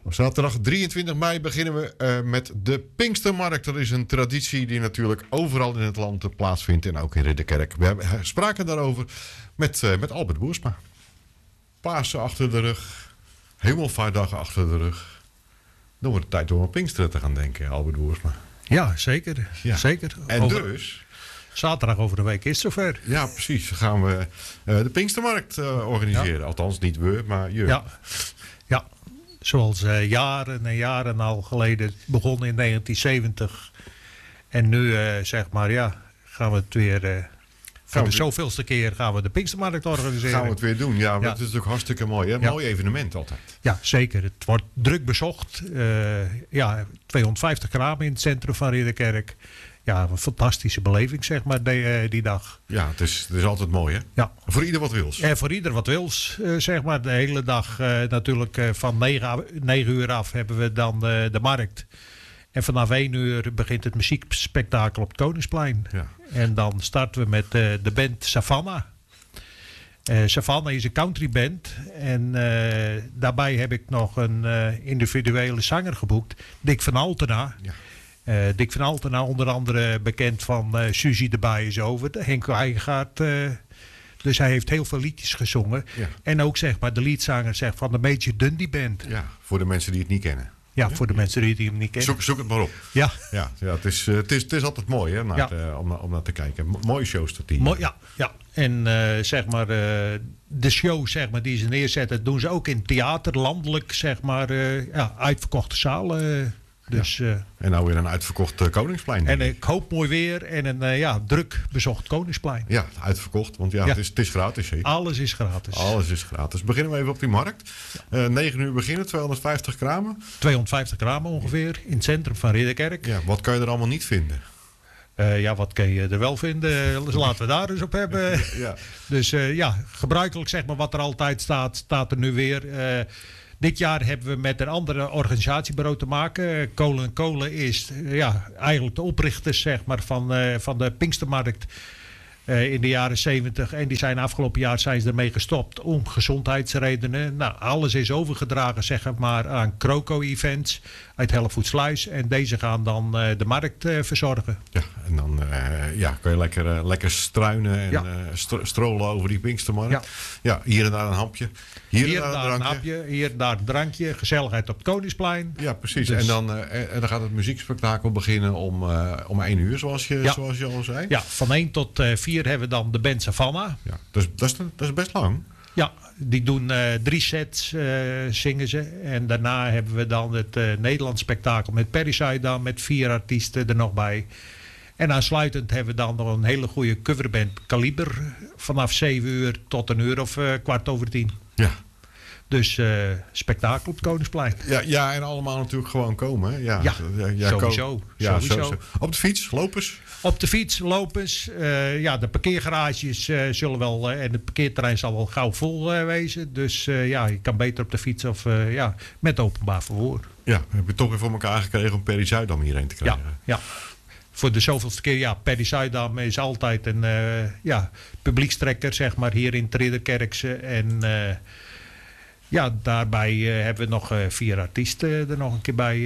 Op zaterdag 23 mei beginnen we met de Pinkstermarkt. Dat is een traditie die natuurlijk overal in het land plaatsvindt en ook in Ridderkerk. We spraken daarover met Albert Boersma. Pasen achter de rug, Hemelvaartdag achter de rug. Dan wordt het tijd om aan Pinksteren te gaan denken, Albert Boersma. Ja, zeker. Ja. Zeker. En dus... Zaterdag over de week is het zover. Ja, precies. Dan gaan we de Pinkstermarkt organiseren. Ja. Althans, niet we, maar je. Ja. Zoals jaren en jaren al geleden begonnen in 1970. En nu, gaan we het weer... voor de zoveelste keer gaan we de Pinkstermarkt organiseren. Gaan we het weer doen. Ja, maar dat is natuurlijk hartstikke mooi. Hè? Mooi evenement altijd. Ja, zeker. Het wordt druk bezocht. 250 kramen in het centrum van Ridderkerk. Ja, een fantastische beleving, zeg maar, die dag. Ja, het is altijd mooi, hè? Ja. Voor ieder wat wils. Ja, voor ieder wat wils, zeg maar. De hele dag natuurlijk van 9 uur af hebben we dan de markt. En vanaf 1 uur begint het muziekspektakel op het Koningsplein. Ja. En dan starten we met de band Savannah. Savannah is een countryband. En daarbij heb ik nog een individuele zanger geboekt. Dick van Altena. Ja. Dick van Altena, onder andere bekend van Suzie de Baai is over. Henk Wijngaard. Dus hij heeft heel veel liedjes gezongen. Ja. En ook zeg maar de liedzanger van de Major Dundee Band. Ja, voor de mensen die het niet kennen. Ja, voor de mensen die hem niet kennen. Zoek het maar op. Ja. Het is altijd mooi hè, om naar te kijken. Mooie shows tot die. Ja. En de show zeg maar, die ze neerzetten, doen ze ook in theater, landelijk, zeg maar, uitverkochte zalen. Dus, en nou weer een uitverkocht Koningsplein. En ik hoop mooi weer en een druk bezocht Koningsplein. Ja, uitverkocht, want het is gratis. Hè? Alles is gratis. Alles is gratis. Beginnen we even op die markt. 9 uur beginnen, 250 kramen. 250 kramen ongeveer, in het centrum van Ridderkerk. Ja, wat kan je er allemaal niet vinden? Wat kun je er wel vinden? Dus laten we daar eens op hebben. Ja. Dus gebruikelijk zeg maar wat er altijd staat er nu weer. Dit jaar hebben we met een andere organisatiebureau te maken. Kolen & Kolen is eigenlijk de oprichters zeg maar, van de Pinkstermarkt in de jaren 70. En die zijn afgelopen jaar ermee gestopt om gezondheidsredenen. Nou, alles is overgedragen zeg maar, aan Croco Events uit Hellevoetsluis. En deze gaan dan de markt verzorgen. Ja, en dan kan je lekker struinen en strolen over die Pinkstermarkt. Ja, hier en daar een hapje. Hier en daar een hapje, hier en daar een drankje. Gezelligheid op het Koningsplein. Ja, precies. Dus. En dan gaat het muziekspektakel beginnen om 1 uur, zoals je al zei. Ja, van 1 tot 4 hebben we dan de band Savannah. Ja, dat is best lang. Ja, die doen 3 sets, zingen ze. En daarna hebben we dan het Nederlands spektakel met Perry Saidam, met 4 artiesten er nog bij. En aansluitend hebben we dan nog een hele goede coverband Kaliber. Vanaf 7 uur tot 1 uur of 9:15. Ja. Dus spektakel op het Koningsplein. Ja, en allemaal natuurlijk gewoon komen. Ja, sowieso. Sowieso. Op de fiets, lopers? Op de fiets, lopers. De parkeergarages zullen wel... en het parkeerterrein zal wel gauw vol wezen. Dus je kan beter op de fiets of met openbaar vervoer. Ja, heb je toch weer voor elkaar gekregen om Perry Zuidam hierheen te krijgen? Ja. Voor de zoveelste keer, Perry Zuidam is altijd een publiekstrekker, zeg maar, hier in het Ridderkerkse. En daarbij hebben we nog 4 artiesten er nog een keer bij.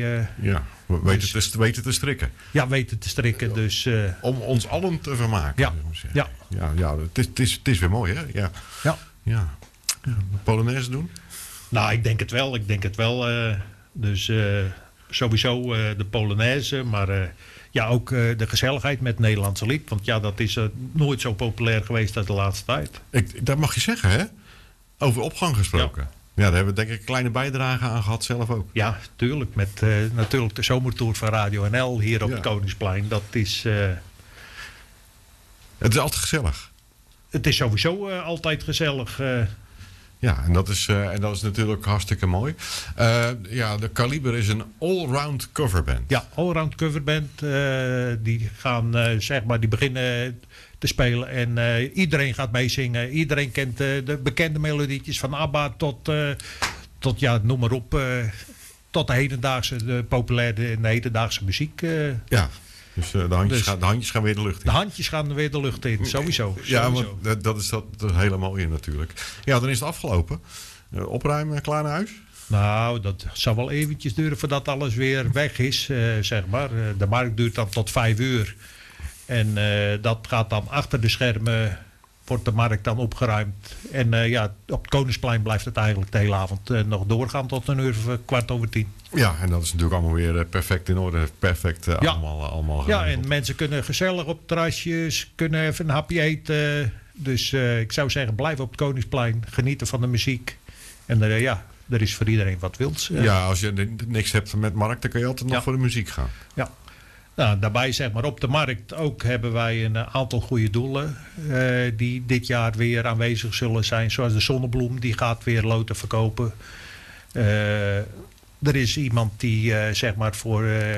Weten te strikken. Ja, weten te strikken. Dus, om ons allen te vermaken. Ja, het is weer mooi, hè? Ja. Polonaise doen? Nou, ik denk het wel. Dus sowieso de Polonaise, maar... ook de gezelligheid met het Nederlandse lied. Want dat is nooit zo populair geweest als de laatste tijd. Dat mag je zeggen, hè? Over opgang gesproken. Ja, daar hebben we denk ik een kleine bijdrage aan gehad zelf ook. Ja, tuurlijk. Met natuurlijk de zomertour van Radio NL hier op het Koningsplein. Dat is... Het is altijd gezellig. Het is sowieso altijd gezellig. Ja, en dat is natuurlijk hartstikke mooi. De Kaliber is een allround coverband. Ja, allround coverband. Die gaan, die beginnen te spelen. En iedereen gaat meezingen. Iedereen kent de bekende melodietjes van ABBA tot noem maar op. Tot de populaire hedendaagse muziek. Ja. Dus de handjes gaan weer de lucht in. De handjes gaan weer de lucht in, sowieso. Ja, maar dat is het hele mooie natuurlijk. Ja, dan is het afgelopen. Opruimen, klaar naar huis? Nou, dat zal wel eventjes duren voordat alles weer weg is, zeg maar. De markt duurt dan tot 5 uur. En dat gaat dan achter de schermen, wordt de markt dan opgeruimd. En op het Koningsplein blijft het eigenlijk de hele avond nog doorgaan tot 10:15. Ja, en dat is natuurlijk allemaal weer perfect in orde. Perfect allemaal ja, en mensen kunnen gezellig op terrasjes, kunnen even een hapje eten. Dus ik zou zeggen, blijf op het Koningsplein, genieten van de muziek. En er is voor iedereen wat wils. Ja, als je niks hebt met markt, dan kun je altijd nog voor de muziek gaan. Ja. Nou, daarbij zeg maar op de markt ook hebben wij een aantal goede doelen die dit jaar weer aanwezig zullen zijn. Zoals de Zonnebloem, die gaat weer loten verkopen. Er is iemand die zeg maar voor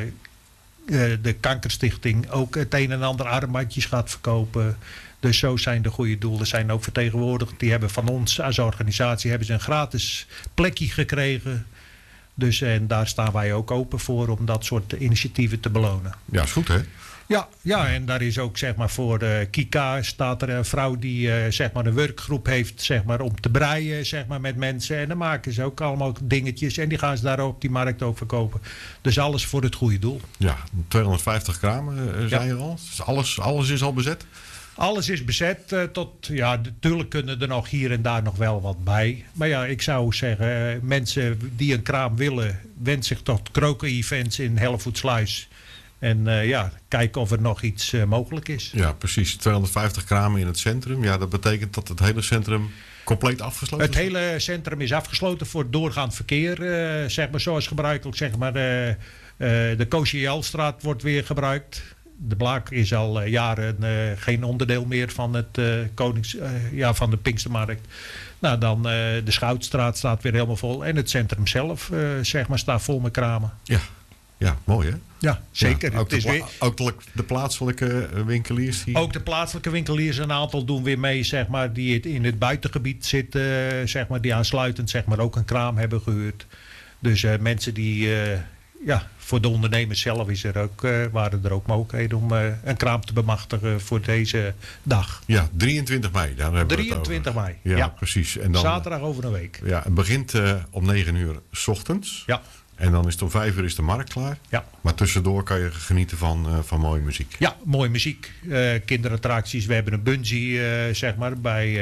de Kankerstichting ook het een en ander armbandjes gaat verkopen. Dus zo zijn de goede doelen zijn ook vertegenwoordigd. Die hebben van ons als organisatie hebben ze een gratis plekje gekregen. Dus en daar staan wij ook open voor om dat soort initiatieven te belonen. Ja, is goed hè? Ja, en daar is ook zeg maar voor Kika staat er een vrouw die zeg maar een werkgroep heeft zeg maar om te breien zeg maar met mensen. En dan maken ze ook allemaal dingetjes en die gaan ze daar op die markt ook verkopen. Dus alles voor het goede doel. Ja, 250 kramen zijn er al. Dus alles is al bezet? Alles is bezet natuurlijk kunnen er nog hier en daar nog wel wat bij. Maar ja, ik zou zeggen, mensen die een kraam willen, wend zich tot Kroken Events in Hellevoetsluis. En kijken of er nog iets mogelijk is. Ja, precies. 250 kramen in het centrum. Ja, dat betekent dat het hele centrum compleet afgesloten is? Het hele centrum is afgesloten voor doorgaand verkeer. Zeg maar zoals gebruikelijk, zeg maar de Koosje-Jelstraat wordt weer gebruikt. De Blaak is al jaren geen onderdeel meer van het van de Pinkstermarkt. Nou, dan de Schoutstraat staat weer helemaal vol. En het centrum zelf, zeg maar, staat vol met kramen. Ja, mooi hè? Ja, zeker. Ja, ook de plaatselijke winkeliers? Ook de plaatselijke winkeliers, een aantal doen weer mee, zeg maar, die in het buitengebied zitten, zeg maar, die aansluitend zeg maar, ook een kraam hebben gehuurd. Dus mensen die, voor de ondernemers zelf waren er ook mogelijkheden om een kraam te bemachtigen voor deze dag. Ja, 23 mei. Daar hebben 23 we mei. Ja, precies. En dan, zaterdag over een week. Ja, het begint om 9 uur 's ochtends. Ja. En dan is het om 5 uur is de markt klaar. Ja. Maar tussendoor kan je genieten van mooie muziek. Ja, mooie muziek. Kinderattracties. We hebben een bungee, zeg maar,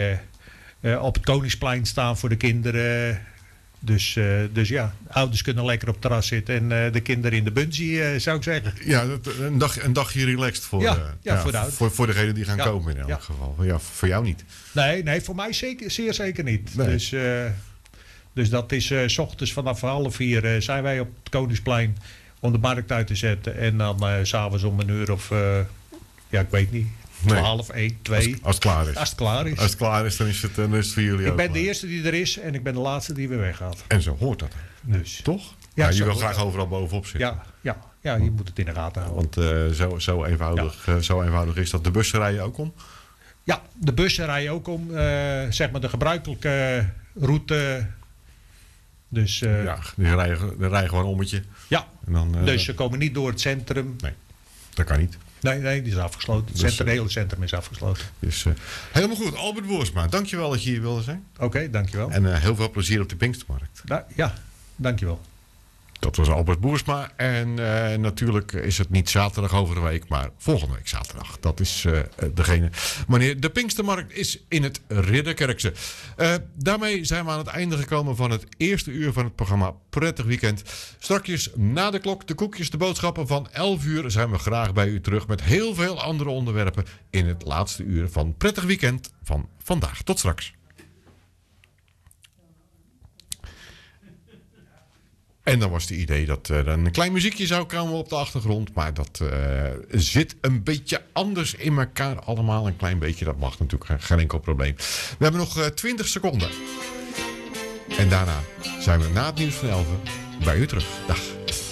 op het Koningsplein staan voor de kinderen. Dus ja, ouders kunnen lekker op het terras zitten en de kinderen in de bungee, zou ik zeggen. Ja, een dagje relaxed voor de ouders. Voor degenen die gaan komen in elk geval. Ja, voor jou niet. Nee, voor mij zeer zeker niet. Nee. Dus dat is 's ochtends vanaf 3:30 zijn wij op het Koningsplein om de markt uit te zetten. En dan 's avonds om 1 uur of, ik weet niet, 12, 1, 2. Als het klaar is. Als het klaar is. Als het klaar is, dan is het voor jullie ook. Ik ben de eerste die er is en ik ben de laatste die weer weggaat. En zo hoort dat. Dus. Toch? Ja, je wil graag overal bovenop zitten. Ja, je moet het in de gaten houden. Want zo eenvoudig is dat. De bussen rijden ook om? Ja, de bussen rijden ook om. Zeg maar de gebruikelijke route. Dus, die rijden gewoon ommetje. Ja, en dan, dus ze komen niet door het centrum. Nee, dat kan niet. Nee, die is afgesloten. Het hele centrum is afgesloten. Dus, helemaal goed. Albert Boersma, dankjewel dat je hier wilde zijn. Oké, dankjewel. En heel veel plezier op de Pinkstermarkt. Ja, dankjewel. Dat was Albert Boersma. En natuurlijk is het niet zaterdag over een week, maar volgende week zaterdag. Dat is degene wanneer de Pinkstermarkt is in het Ridderkerkse. Daarmee zijn we aan het einde gekomen van het eerste uur van het programma Prettig Weekend. Strakjes na de klok, de koekjes, de boodschappen van 11 uur zijn we graag bij u terug met heel veel andere onderwerpen in het laatste uur van Prettig Weekend van vandaag. Tot straks. En dan was het idee dat er een klein muziekje zou komen op de achtergrond. Maar dat zit een beetje anders in elkaar allemaal. Een klein beetje, dat mag natuurlijk geen enkel probleem. We hebben nog 20 seconden. En daarna zijn we na het nieuws van 11 bij u terug. Dag.